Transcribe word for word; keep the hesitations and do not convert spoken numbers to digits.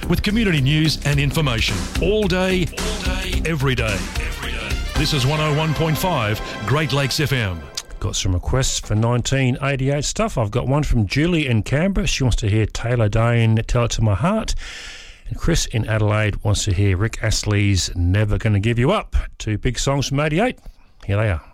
with community news and information. All day, all day, every day. Every day. This is one oh one point five Great Lakes F M. Got some requests for nineteen eighty-eight stuff. I've got one from Julie in Canberra. She wants to hear Taylor Dane, Tell It to My Heart. And Chris in Adelaide wants to hear Rick Astley's Never Gonna Give You Up. Two big songs from eighty-eight. Here they are.